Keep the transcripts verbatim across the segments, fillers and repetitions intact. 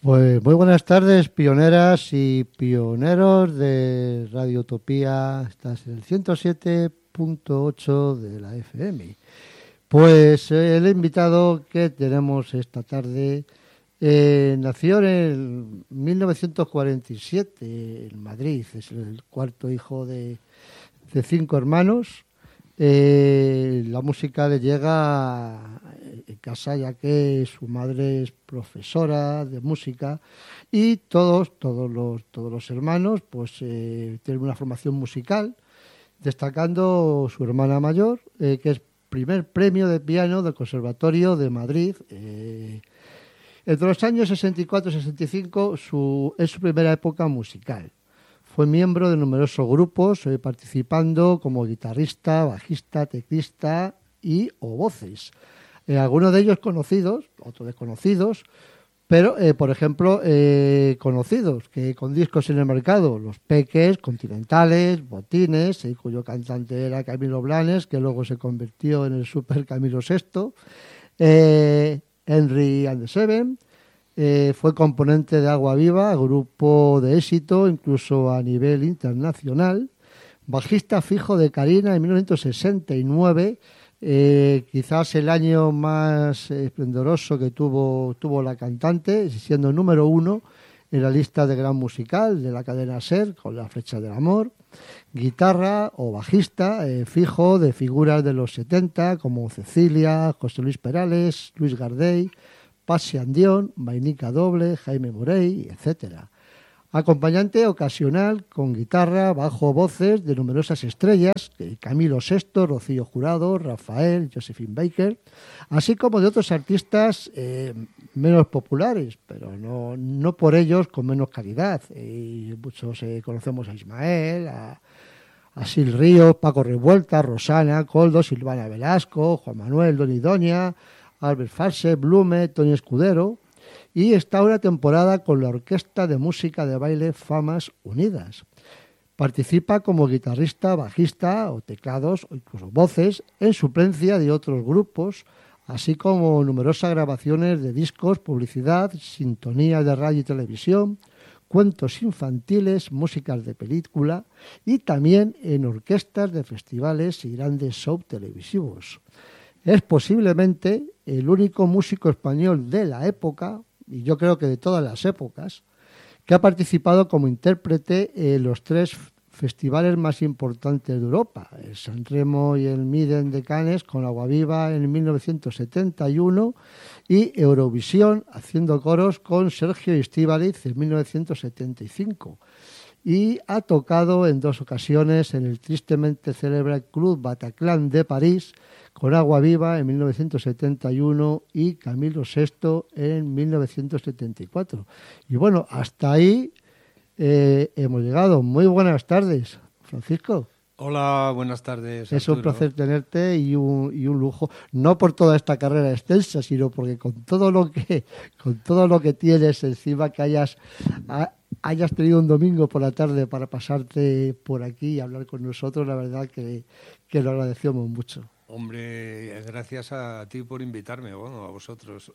Pues muy buenas tardes, pioneras y pioneros de Radio Utopía. Estás en el ciento siete punto ocho de la F M. Pues el invitado que tenemos esta tarde eh, nació en mil novecientos cuarenta y siete en Madrid. Es el cuarto hijo de, de cinco hermanos. Eh, la música le llega en casa ya que su madre es profesora de música y todos todos los todos los hermanos pues eh, tienen una formación musical, destacando su hermana mayor eh, que es primer premio de piano del Conservatorio de Madrid. Eh, entre los años sesenta y cuatro y sesenta y cinco su, es su primera época musical. Fue miembro de numerosos grupos, eh, participando como guitarrista, bajista, teclista y o voces. Eh, algunos de ellos conocidos, otros desconocidos, pero, eh, por ejemplo, eh, conocidos, que con discos en el mercado, Los Peques, Continentales, Botines, eh, cuyo cantante era Camilo Blanes, que luego se convirtió en el Super Camilo sexto, eh, Henry and the Seven. Eh, fue componente de Agua Viva, grupo de éxito incluso a nivel internacional. Bajista fijo de Carina en mil novecientos sesenta y nueve, eh, quizás el año más esplendoroso que tuvo, tuvo la cantante, siendo número uno en la lista de gran musical de la cadena SER con La Flecha del Amor. Guitarra o bajista eh, fijo de figuras de los setenta como Cecilia, José Luis Perales, Luis Gardey, Pasi Andión, Vainica Doble, Jaime Morey, etcétera. Acompañante ocasional con guitarra, bajo, voces de numerosas estrellas, Camilo sexto, Rocío Jurado, Rafael, Josephine Baker, así como de otros artistas eh, menos populares, pero no, no por ellos con menos calidad. Y muchos eh, conocemos a Ismael, a, a Sil Ríos, Paco Revuelta, Rosana, Coldo, Silvana Velasco, Juan Manuel, Don y Doña, Albert Farse, Blume, Tony Escudero, y está una temporada con la Orquesta de Música de Baile Famas Unidas. Participa como guitarrista, bajista o teclados o incluso voces en suplencia de otros grupos, así como numerosas grabaciones de discos, publicidad, sintonías de radio y televisión, cuentos infantiles, músicas de película y también en orquestas de festivales y grandes shows televisivos. Es posiblemente el único músico español de la época, y yo creo que de todas las épocas, que ha participado como intérprete en los tres festivales más importantes de Europa, el San Remo y el Miden de Cannes con Agua Viva en mil novecientos setenta y uno y Eurovisión haciendo coros con Sergio Estíbaliz en mil novecientos setenta y cinco. Y ha tocado en dos ocasiones en el tristemente célebre Club Bataclan de París con Agua Viva en mil novecientos setenta y uno y Camilo sexto en mil novecientos setenta y cuatro. Y bueno, hasta ahí eh, hemos llegado. Muy buenas tardes, Francisco. Hola, buenas tardes, Es un Arturo. placer tenerte y un, y un lujo, no por toda esta carrera extensa, sino porque con todo lo que, con todo lo que tienes encima, que hayas, a, hayas tenido un domingo por la tarde para pasarte por aquí y hablar con nosotros, la verdad que, que lo agradecemos mucho. Hombre, gracias a ti por invitarme, bueno, a vosotros.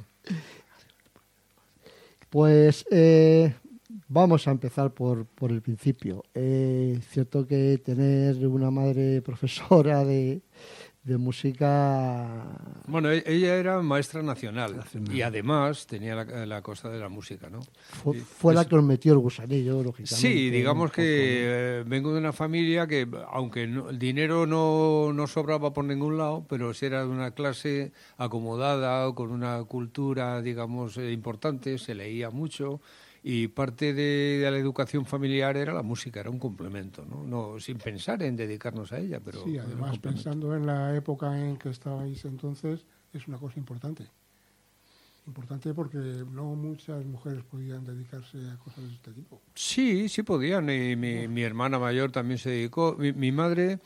Pues eh, vamos a empezar por, por el principio. Es eh, cierto que tener una madre profesora de, de música... Bueno, ella era maestra nacional, nacional. Y además tenía la, la cosa de la música, ¿no? Fue, fue la que os metió el gusanillo, lógicamente. Sí, digamos que eh, vengo de una familia que, aunque no, el dinero no, no sobraba por ningún lado, pero sí era de una clase acomodada, con una cultura, digamos, eh, importante, se leía mucho. Y parte de, de la educación familiar era la música, era un complemento, ¿no? No, sin pensar en dedicarnos a ella, pero... Sí, además, pensando en la época en que estabais entonces, es una cosa importante. Importante porque no muchas mujeres podían dedicarse a cosas de este tipo. Sí, sí podían. Y mi, mi hermana mayor también se dedicó. Mi, mi madre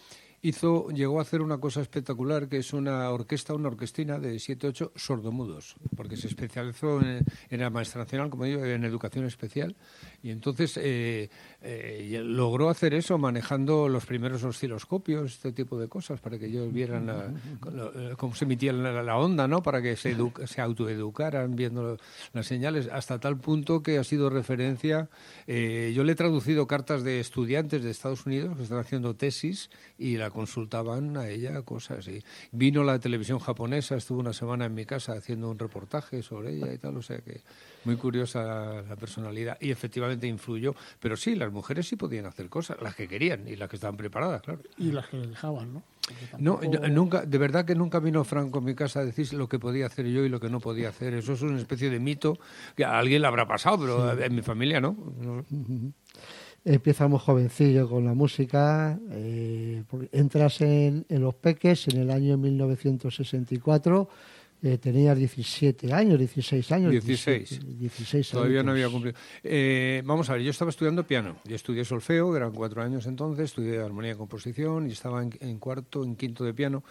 hizo, llegó a hacer una cosa espectacular, que es una orquesta, una orquestina de siete, ocho sordomudos, porque se especializó en, en la maestra nacional, como digo, en educación especial, y entonces eh, eh, logró hacer eso manejando los primeros osciloscopios, este tipo de cosas, para que ellos vieran la, la, cómo se emitía la, la onda, ¿no? Para que se, edu, se autoeducaran viendo las señales, hasta tal punto que ha sido referencia. Eh, yo le he traducido cartas de estudiantes de Estados Unidos que están haciendo tesis y la consultaban a ella cosas. Y vino la televisión japonesa, estuvo una semana en mi casa haciendo un reportaje sobre ella y tal, o sea que muy curiosa la personalidad. Y efectivamente influyó, pero sí, las mujeres sí podían hacer cosas, las que querían y las que estaban preparadas, claro. Y las que le dejaban, ¿no? No, Tampoco... nunca, de verdad que nunca vino Franco a mi casa a decir lo que podía hacer yo y lo que no podía hacer. Eso es una especie de mito que a alguien le habrá pasado, pero sí. En mi familia no. no. Uh-huh. Empiezas muy jovencillo con la música, eh, entras en, en Los Peques en el año mil novecientos sesenta y cuatro, eh, tenías diecisiete años, dieciséis años. dieciséis. dieciséis Todavía años. No había cumplido. Eh, vamos a ver, yo estaba estudiando piano. Yo estudié solfeo, eran cuatro años entonces, estudié armonía y composición y estaba en, en cuarto, en quinto de piano.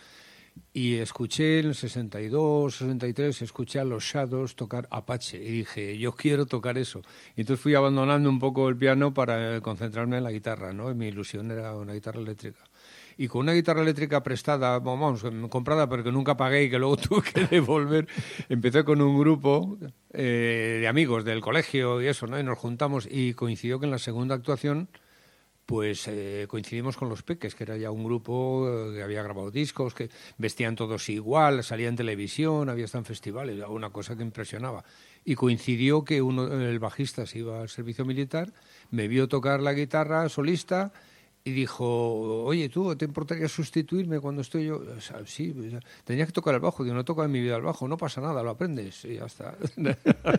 Y escuché en el sesenta y dos, sesenta y tres, escuché a los Shadows tocar Apache y dije, yo quiero tocar eso. Y entonces fui abandonando un poco el piano para concentrarme en la guitarra, ¿no? Y mi ilusión era una guitarra eléctrica. Y con una guitarra eléctrica prestada, vamos, comprada pero que nunca pagué y que luego tuve que devolver, empecé con un grupo eh, de amigos del colegio y eso, ¿no? Y nos juntamos y coincidió que en la segunda actuación pues eh, coincidimos con Los Peques, que era ya un grupo eh, que había grabado discos, que vestían todos igual, salía en televisión, había estado en festivales, una cosa que impresionaba. Y coincidió que uno, el bajista se iba al servicio militar, me vio tocar la guitarra solista y dijo, oye, ¿tú te importaría sustituirme cuando estoy yo? O sea, sí, tenía que tocar el bajo. Digo, no toco en mi vida el bajo, no pasa nada, lo aprendes y ya está. debía,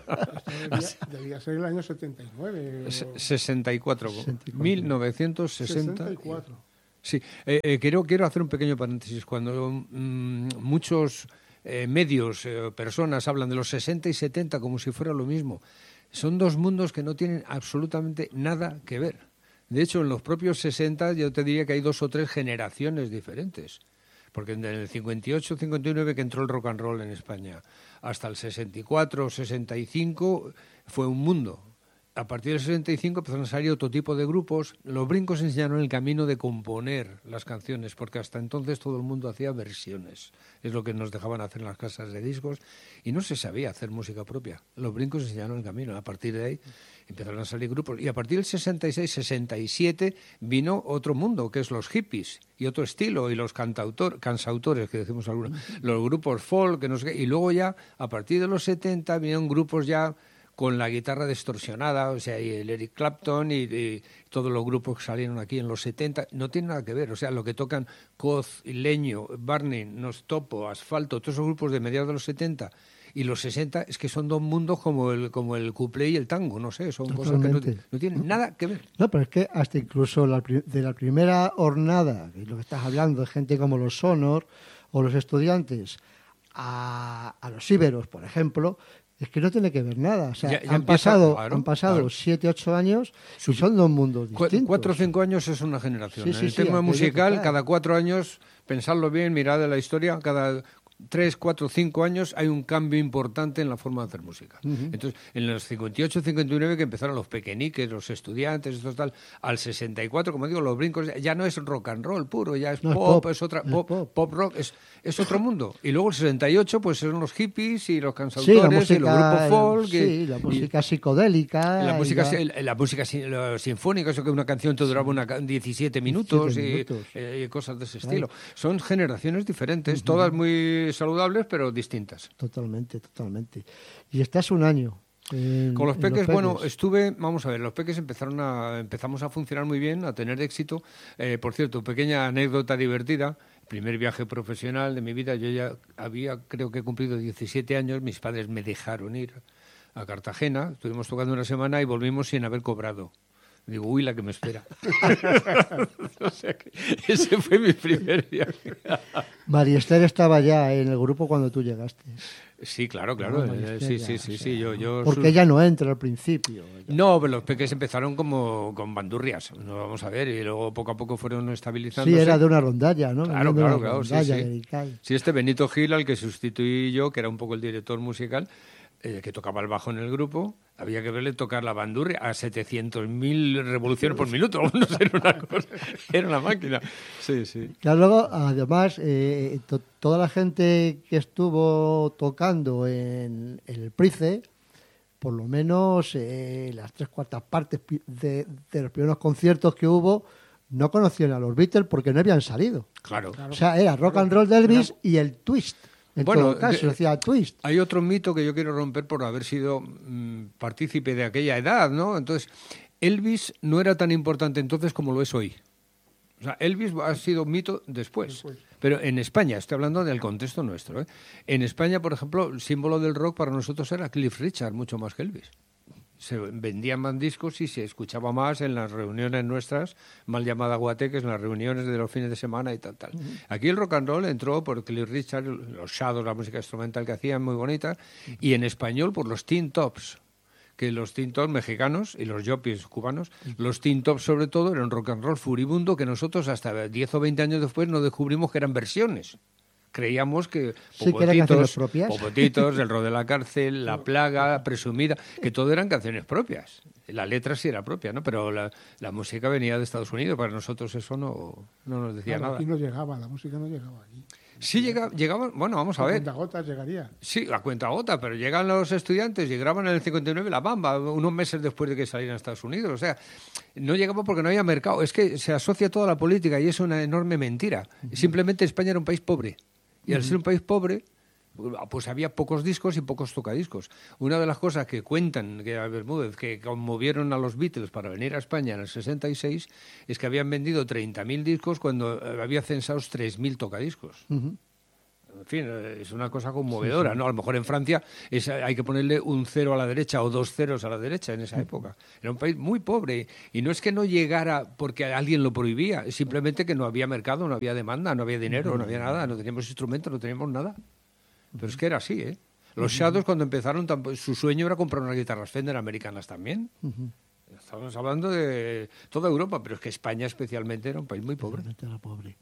debía ser el año setenta y nueve. O... sesenta y cuatro, sesenta y cuatro. mil novecientos sesenta. sesenta y cuatro. Sí, eh, eh, quiero, quiero hacer un pequeño paréntesis. Cuando mmm, muchos eh, medios, eh, personas hablan de los sesenta y setenta como si fuera lo mismo, son dos mundos que no tienen absolutamente nada que ver. De hecho, en los propios sesenta yo te diría que hay dos o tres generaciones diferentes. Porque en el cincuenta y ocho, cincuenta y nueve que entró el rock and roll en España, hasta el sesenta y cuatro, sesenta y cinco fue un mundo. A partir del sesenta y cinco empezaron a salir otro tipo de grupos. Los Brincos enseñaron el camino de componer las canciones, porque hasta entonces todo el mundo hacía versiones. Es lo que nos dejaban hacer en las casas de discos y no se sabía hacer música propia. Los Brincos enseñaron el camino. A partir de ahí empezaron a salir grupos. Y a partir del sesenta y seis, sesenta y siete vino otro mundo, que es los hippies y otro estilo, y los cantautor, cansautores, que decimos algunos, los grupos folk, que no sé qué. Y luego ya, a partir de los setenta, vinieron grupos ya con la guitarra distorsionada, o sea, y el Eric Clapton y, y todos los grupos que salieron aquí en los setenta, no tienen nada que ver. O sea, lo que tocan Coz, Leño, Barney, Nostopo, Asfalto, todos esos grupos de mediados de los setenta y los sesenta, es que son dos mundos como el como el cuplé y el tango, no sé, son Totalmente. cosas que no, no tienen nada que ver. No, pero es que hasta incluso la, de la primera hornada, que es lo que estás hablando, de gente como los Sonor o los Estudiantes, a, a los íberos, por ejemplo, es que no tiene que ver nada. O sea, ya, ya han, empieza, pasado, claro, han pasado claro. siete, ocho años y son dos mundos distintos. Cuatro o cinco años es una generación. Sí, En sí, el sí, tema aquello musical, total. cada cuatro años, pensadlo bien, mirad de la historia, cada tres, cuatro, cinco años hay un cambio importante en la forma de hacer música. Uh-huh. Entonces, en los cincuenta y ocho, cincuenta y nueve que empezaron los pequeñiques, los estudiantes, estos tal, al sesenta y cuatro, como digo, los Brincos, ya no es rock and roll puro, ya es, no, pop, es pop, es otra, es pop, pop. pop rock, es, es otro mundo. Y luego el sesenta y ocho, pues son los hippies y los Sí, cansautores la música, y los grupos folk. sí, y, la música y, psicodélica. La música, ya... la, la música la sinfónica, eso que una canción te duraba una, diecisiete minutos, diecisiete minutos. Y, eh, y cosas de ese estilo. Claro. Son generaciones diferentes, uh-huh. todas muy saludables, pero distintas. Totalmente, totalmente. Y estás un año. En, Con los peques, los peques, bueno, estuve, vamos a ver, los peques empezaron a, empezamos a funcionar muy bien, a tener éxito. Eh, por cierto, pequeña anécdota divertida. Primer viaje profesional de mi vida, yo ya había, creo que he cumplido diecisiete años, mis padres me dejaron ir a Cartagena, estuvimos tocando una semana y volvimos sin haber cobrado. Digo, uy, la que me espera. O sea que ese fue mi primer viaje. María Esther estaba ya en el grupo cuando tú llegaste. Sí, claro, claro. No, eh, sí, ya, sí, sí, o sea, sí. Yo, yo porque su- ella no entra al principio. No, pero los peques empezaron como con bandurrias, no vamos a ver, y luego poco a poco fueron estabilizándose. Sí, era de una rondalla, ¿no? Claro, Venía de claro, una claro, sí, rondalla sí. de Icay. Sí, este Benito Gil, al que sustituí yo, que era un poco el director musical, eh, que tocaba el bajo en el grupo, había que verle tocar la bandurria a setecientos mil revoluciones por minuto. No sé, era una cosa, era una máquina. Sí, sí. Claro, luego, además, eh, to- toda la gente que estuvo tocando en, en el Price, por lo menos eh, las tres cuartas partes pi- de, de los primeros conciertos que hubo, no conocían a los Beatles porque no habían salido. Claro. O sea, era rock and roll de Elvis y el twist. En Bueno, todo caso, de- decía twist. Hay otro mito que yo quiero romper por haber sido mm, partícipe de aquella edad, ¿no? Entonces, Elvis no era tan importante entonces como lo es hoy. O sea, Elvis ha sido mito después. Después. Pero en España, estoy hablando del contexto nuestro, ¿eh? En España, por ejemplo, el símbolo del rock para nosotros era Cliff Richard, mucho más que Elvis. Se vendían más discos y se escuchaba más en las reuniones nuestras, mal llamada guateques, en las reuniones de los fines de semana y tal, tal. Uh-huh. Aquí el rock and roll entró por Cliff Richard, los Shadows, la música instrumental que hacían, muy bonita, uh-huh. Y en español por los Teen Tops, que los Teen Tops mexicanos y los Yopis cubanos, uh-huh. Los Teen Tops sobre todo eran rock and roll furibundo que nosotros hasta diez o veinte años después no descubrimos que eran versiones. Creíamos que sí, que eran canciones propias. Popotitos, El Ro de la Cárcel, La Plaga, Presumida, que todo eran canciones propias. La letra sí era propia, ¿no? Pero la, la música venía de Estados Unidos. Para nosotros eso no, no nos decía claro, nada. Aquí no llegaba, la música no llegaba aquí. Sí llega, llegaba, bueno, vamos a, a ver. A cuentagotas llegaría. Sí, a cuentagotas, pero llegan los estudiantes y graban en el cincuenta y nueve La Bamba, unos meses después de que salieran a Estados Unidos. O sea, no llegaba porque no había mercado. Es que se asocia toda la política y es una enorme mentira. Uh-huh. Simplemente España era un país pobre. Y al ser un país pobre, pues había pocos discos y pocos tocadiscos. Una de las cosas que cuentan que a Bermúdez, que conmovieron a los Beatles para venir a España en el sesenta y seis, es que habían vendido treinta mil discos cuando había censados tres mil tocadiscos. Uh-huh. En fin, es una cosa conmovedora, sí, sí. ¿no? A lo mejor en Francia es, hay que ponerle un cero a la derecha o dos ceros a la derecha en esa época. Era un país muy pobre y no es que no llegara porque alguien lo prohibía, es simplemente que no había mercado, no había demanda, no había dinero, no había nada, no teníamos instrumentos, no teníamos nada. Pero es que era así, ¿eh? Los Shadows cuando empezaron, su sueño era comprar unas guitarras Fender americanas también. Uh-huh. Estamos hablando de toda Europa, pero es que España especialmente era un país muy pobre. Era pobre.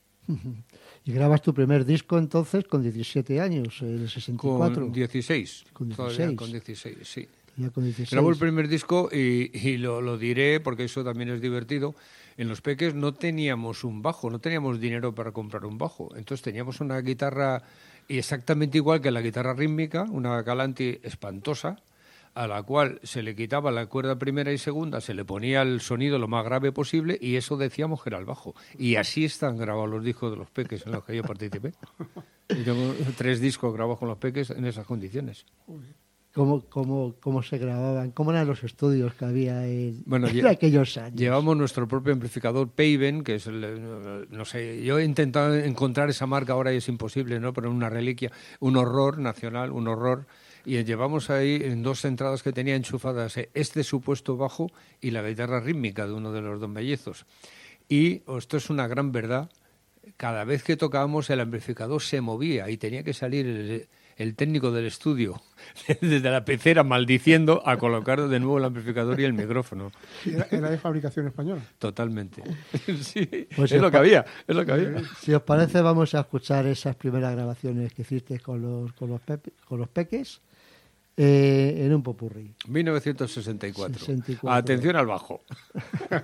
Y grabas tu primer disco entonces con diecisiete años, en el sesenta y cuatro. Con dieciséis. Con dieciséis. Todavía con dieciséis, sí. Ya con dieciséis. Grabó el primer disco y, y lo, lo diré porque eso también es divertido. En Los Peques no teníamos un bajo, no teníamos dinero para comprar un bajo. Entonces teníamos una guitarra exactamente igual que la guitarra rítmica, una Galanti espantosa, a la cual se le quitaba la cuerda primera y segunda, se le ponía el sonido lo más grave posible y eso decíamos que era el bajo. Y así están grabados los discos de Los Peques en los que yo participé. Y tengo tres discos grabados con Los Peques en esas condiciones. ¿Cómo, cómo, cómo se grababan? ¿Cómo eran los estudios que había en, bueno, en aquellos años? Llevamos nuestro propio amplificador Paven, que es el, no sé, yo he intentado encontrar esa marca ahora y es imposible, ¿no? Pero una reliquia, un horror nacional, un horror. Y llevamos ahí en dos entradas que tenía enchufadas este supuesto bajo y la guitarra rítmica de uno de los dos mellizos. Y oh, esto es una gran verdad, cada vez que tocábamos el amplificador se movía y tenía que salir el, el técnico del estudio desde la pecera maldiciendo a colocar de nuevo el amplificador y el micrófono. ¿Era, era de fabricación española? Totalmente. Sí, pues es lo que había, es lo que había. Si os parece, vamos a escuchar esas primeras grabaciones que hiciste con los, con los, pepe, con los peques. Eh, en un popurrí. mil novecientos sesenta y cuatro. sesenta y cuatro. Atención al bajo.